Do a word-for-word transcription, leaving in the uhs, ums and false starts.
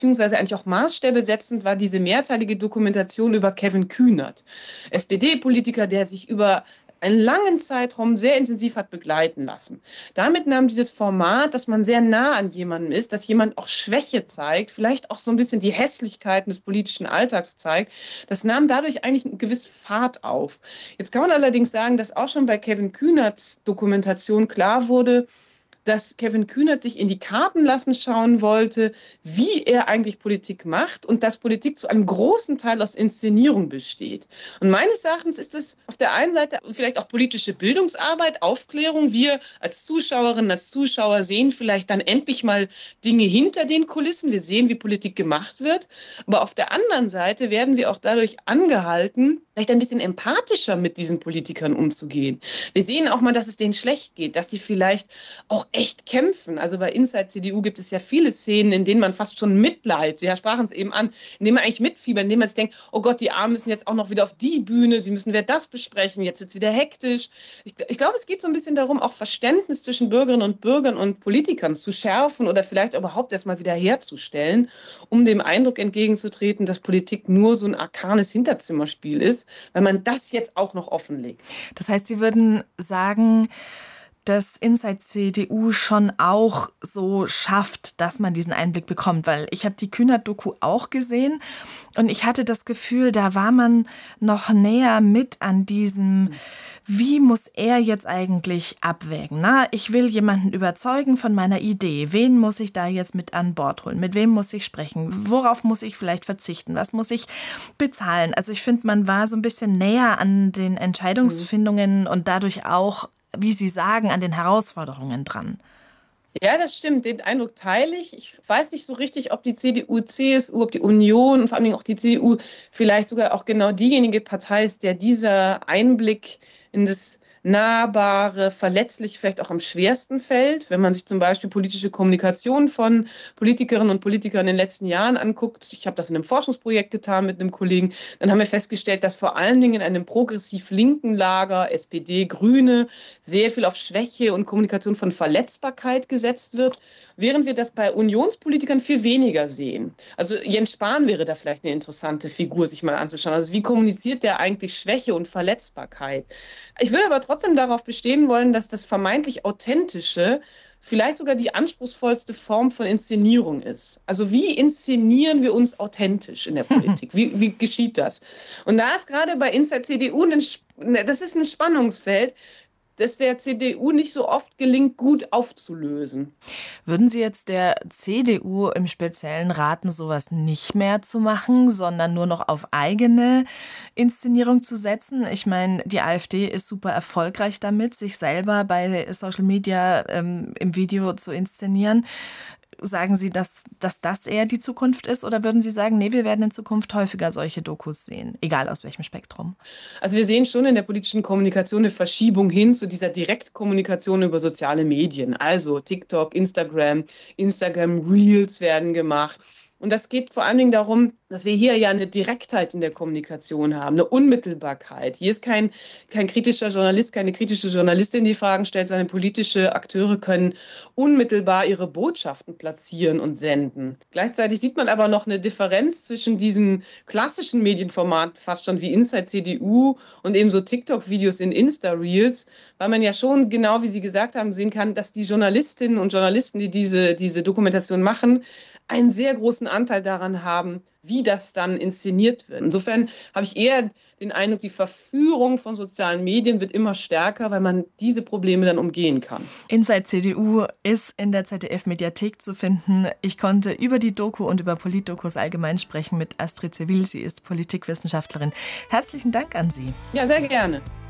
beziehungsweise eigentlich auch Maßstäbe setzend war diese mehrteilige Dokumentation über Kevin Kühnert, S P D-Politiker, der sich über einen langen Zeitraum sehr intensiv hat begleiten lassen. Damit nahm dieses Format, dass man sehr nah an jemandem ist, dass jemand auch Schwäche zeigt, vielleicht auch so ein bisschen die Hässlichkeiten des politischen Alltags zeigt, das nahm dadurch eigentlich eine gewisse Fahrt auf. Jetzt kann man allerdings sagen, dass auch schon bei Kevin Kühnerts Dokumentation klar wurde, dass Kevin Kühnert sich in die Karten lassen schauen wollte, wie er eigentlich Politik macht und dass Politik zu einem großen Teil aus Inszenierung besteht. Und meines Erachtens ist es auf der einen Seite vielleicht auch politische Bildungsarbeit, Aufklärung. Wir als Zuschauerinnen, als Zuschauer sehen vielleicht dann endlich mal Dinge hinter den Kulissen. Wir sehen, wie Politik gemacht wird. Aber auf der anderen Seite werden wir auch dadurch angehalten, vielleicht ein bisschen empathischer mit diesen Politikern umzugehen. Wir sehen auch mal, dass es denen schlecht geht, dass sie vielleicht auch echt kämpfen. Also bei Inside C D U gibt es ja viele Szenen, in denen man fast schon Mitleid, Sie sprachen es eben an, in denen man eigentlich mitfiebert, in denen man sich denkt, oh Gott, die Armen müssen jetzt auch noch wieder auf die Bühne, sie müssen wieder das besprechen, jetzt wird es wieder hektisch. Ich, ich glaube, es geht so ein bisschen darum, auch Verständnis zwischen Bürgerinnen und Bürgern und Politikern zu schärfen oder vielleicht überhaupt erstmal wieder herzustellen, um dem Eindruck entgegenzutreten, dass Politik nur so ein arkanes Hinterzimmerspiel ist, weil man das jetzt auch noch offenlegt. Das heißt, Sie würden sagen, dass Inside C D U schon auch so schafft, dass man diesen Einblick bekommt. Weil ich habe die Kühnert-Doku auch gesehen und ich hatte das Gefühl, da war man noch näher mit an diesem, wie muss er jetzt eigentlich abwägen? Na, ich will jemanden überzeugen von meiner Idee. Wen muss ich da jetzt mit an Bord holen? Mit wem muss ich sprechen? Worauf muss ich vielleicht verzichten? Was muss ich bezahlen? Also ich finde, man war so ein bisschen näher an den Entscheidungsfindungen und dadurch auch, wie Sie sagen, an den Herausforderungen dran. Ja, das stimmt. Den Eindruck teile ich. Ich weiß nicht so richtig, ob die C D U, C S U, ob die Union und vor allem auch die C D U vielleicht sogar auch genau diejenige Partei ist, der dieser Einblick in das Nahbare, verletzlich vielleicht auch am schwersten fällt. Wenn man sich zum Beispiel politische Kommunikation von Politikerinnen und Politikern in den letzten Jahren anguckt, ich habe das in einem Forschungsprojekt getan mit einem Kollegen, dann haben wir festgestellt, dass vor allen Dingen in einem progressiv linken Lager, S P D, Grüne, sehr viel auf Schwäche und Kommunikation von Verletzbarkeit gesetzt wird, während wir das bei Unionspolitikern viel weniger sehen. Also Jens Spahn wäre da vielleicht eine interessante Figur, sich mal anzuschauen. Also wie kommuniziert der eigentlich Schwäche und Verletzbarkeit? Ich würde aber trotzdem darauf bestehen wollen, dass das vermeintlich Authentische vielleicht sogar die anspruchsvollste Form von Inszenierung ist. Also wie inszenieren wir uns authentisch in der Politik? Wie, wie geschieht das? Und da ist gerade bei Inside C D U, ein, das ist ein Spannungsfeld, das der C D U nicht so oft gelingt, gut aufzulösen. Würden Sie jetzt der C D U im Speziellen raten, sowas nicht mehr zu machen, sondern nur noch auf eigene Inszenierung zu setzen? Ich meine, die AfD ist super erfolgreich damit, sich selber bei Social Media ähm, im Video zu inszenieren. Sagen Sie, dass, dass das eher die Zukunft ist? Oder würden Sie sagen, nee, wir werden in Zukunft häufiger solche Dokus sehen, egal aus welchem Spektrum? Also wir sehen schon in der politischen Kommunikation eine Verschiebung hin zu dieser Direktkommunikation über soziale Medien. Also TikTok, Instagram, Instagram Reels werden gemacht. Und das geht vor allen Dingen darum, dass wir hier ja eine Direktheit in der Kommunikation haben, eine Unmittelbarkeit. Hier ist kein, kein kritischer Journalist, keine kritische Journalistin, die Fragen stellt, sondern politische Akteure können unmittelbar ihre Botschaften platzieren und senden. Gleichzeitig sieht man aber noch eine Differenz zwischen diesen klassischen Medienformaten, fast schon wie Inside C D U und eben so TikTok-Videos in Insta-Reels, weil man ja schon genau, wie Sie gesagt haben, sehen kann, dass die Journalistinnen und Journalisten, die diese, diese Dokumentation machen, einen sehr großen Anteil daran haben, wie das dann inszeniert wird. Insofern habe ich eher den Eindruck, die Verführung von sozialen Medien wird immer stärker, weil man diese Probleme dann umgehen kann. Inside C D U ist in der Z D F-Mediathek zu finden. Ich konnte über die Doku und über Politdokus allgemein sprechen mit Astrid Zewil. Sie ist Politikwissenschaftlerin. Herzlichen Dank an Sie. Ja, sehr gerne.